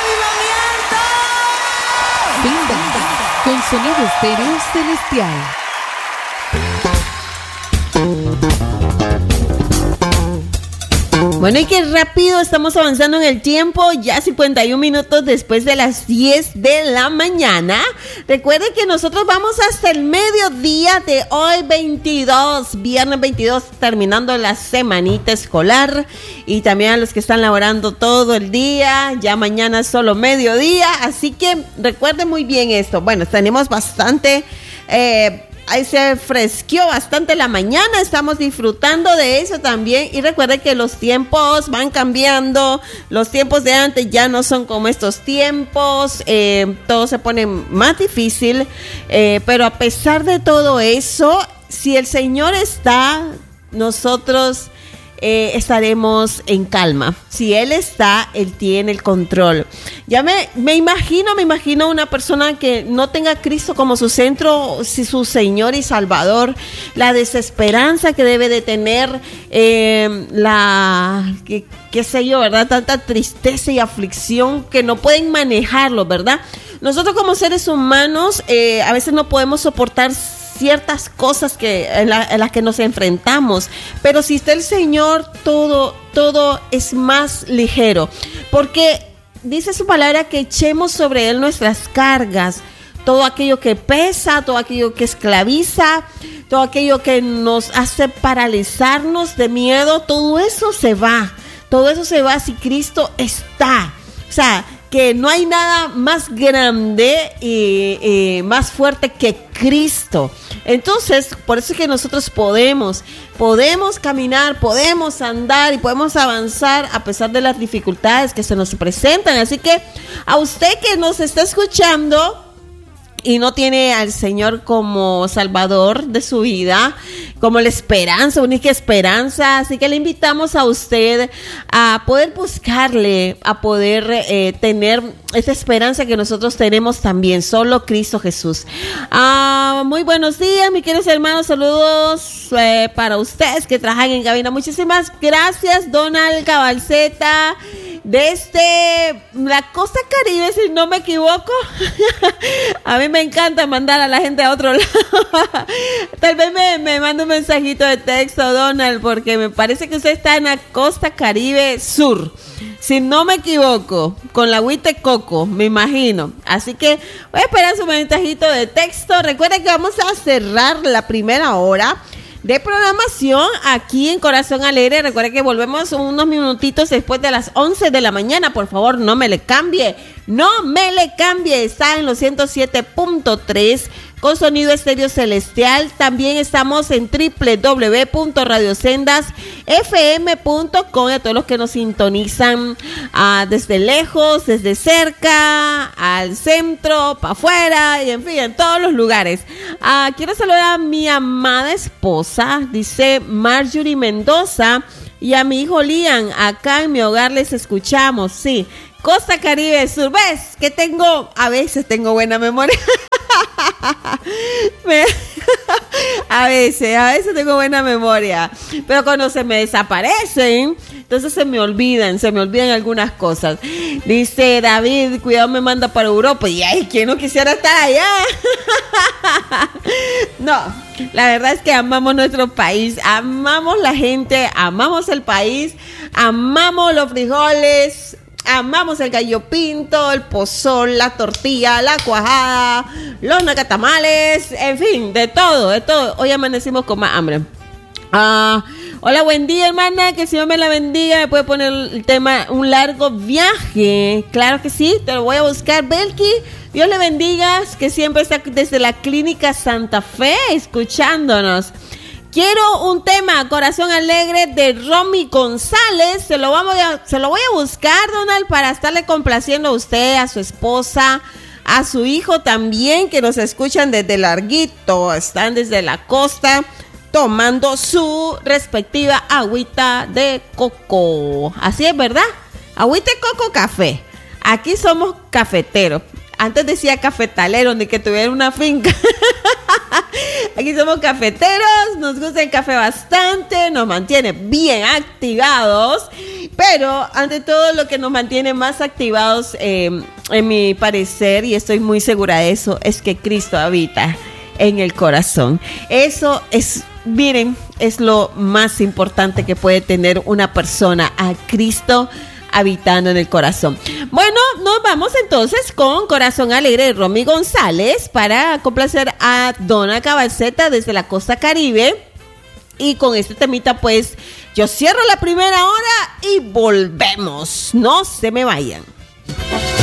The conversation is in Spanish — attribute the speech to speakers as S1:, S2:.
S1: Venga, con sonido estéreo celestial.
S2: Bueno, y qué rápido estamos avanzando en el tiempo, ya 51 minutos después de las 10 de la mañana. Recuerden que nosotros vamos hasta el mediodía de hoy 22, viernes 22, terminando la semanita escolar. Y también a los que están laborando todo el día, ya mañana es solo mediodía. Así que recuerden muy bien esto. Bueno, tenemos bastante... ahí se fresqueó bastante la mañana, estamos disfrutando de eso también. Y recuerden que los tiempos van cambiando, los tiempos de antes ya no son como estos tiempos, todo se pone más difícil, pero a pesar de todo eso, si el Señor está, nosotros estaremos en calma. Si Él está, Él tiene el control. Ya me imagino una persona que no tenga a Cristo como su centro, si su Señor y Salvador, la desesperanza que debe de tener, qué sé yo, ¿verdad? Tanta tristeza y aflicción que no pueden manejarlo, ¿verdad? Nosotros como seres humanos a veces no podemos soportar ciertas cosas en las que nos enfrentamos, pero si está el Señor, todo es más ligero, porque dice su palabra que echemos sobre Él nuestras cargas, todo aquello que pesa, todo aquello que esclaviza, todo aquello que nos hace paralizarnos de miedo, todo eso se va si Cristo está. O sea, que no hay nada más grande y más fuerte que Cristo. Entonces, por eso es que nosotros podemos caminar, podemos andar y podemos avanzar a pesar de las dificultades que se nos presentan. Así que a usted que nos está escuchando y no tiene al Señor como Salvador de su vida, como la esperanza, única esperanza, así que le invitamos a usted a poder buscarle, a poder tener esa esperanza que nosotros tenemos también, solo Cristo Jesús. Muy buenos días, mis queridos hermanos, saludos para ustedes que trabajan en cabina. Muchísimas gracias, Donald Cabalceta, desde la costa Caribe, si no me equivoco. A mí me encanta mandar a la gente a otro lado. Tal vez me manda un mensajito de texto, Donald, porque me parece que usted está en la costa Caribe Sur, si no me equivoco, con la agüita de coco, me imagino. Así que voy a esperar su mensajito de texto. Recuerden que vamos a cerrar la primera hora de programación aquí en Corazón Alegre. Recuerden que volvemos unos minutitos después de las 11 de la mañana. Por favor, no me le cambie. Está en los 107.3 con sonido estéreo celestial. También estamos en www.radiosendasfm.com. A todos los que nos sintonizan desde lejos, desde cerca, al centro, para afuera y en fin, en todos los lugares. Quiero saludar a mi amada esposa, dice Marjorie Mendoza, y a mi hijo Lian. Acá en mi hogar les escuchamos, sí. Costa Caribe Sur, ¿ves? Que a veces tengo buena memoria. A veces tengo buena memoria, pero cuando se me desaparecen, entonces se me olvidan algunas cosas. Dice David, cuidado, me manda para Europa. Y ay, ¿quién no quisiera estar allá? No, la verdad es que amamos nuestro país, amamos la gente, amamos el país, amamos los frijoles, amamos el gallo pinto, el pozol, la tortilla, la cuajada, los nacatamales, en fin, de todo. Hoy amanecimos con más hambre. Hola, buen día, hermana, que el Señor me la bendiga. Me puede poner el tema un largo viaje. Claro que sí, te lo voy a buscar, Belki. Dios le bendiga, que siempre está desde la Clínica Santa Fe escuchándonos. Quiero un tema, Corazón Alegre, de Romy González. Se lo voy a buscar, Donald, para estarle complaciendo a usted, a su esposa, a su hijo también, que nos escuchan desde Larguito, están desde la costa, tomando su respectiva agüita de coco. Así es, ¿verdad? Agüita de coco, café. Aquí somos cafeteros. Antes decía cafetalero, ni que tuviera una finca. Aquí somos cafeteros, nos gusta el café bastante, nos mantiene bien activados, pero ante todo lo que nos mantiene más activados, en mi parecer, y estoy muy segura de eso, es que Cristo habita en el corazón. Eso es, miren, es lo más importante que puede tener una persona, a Cristo habitando en el corazón. Bueno, nos vamos entonces con Corazón Alegre de Romy González para complacer a Donna Cabaceta desde la costa Caribe. Y con este temita, pues, yo cierro la primera hora y volvemos. No se me vayan.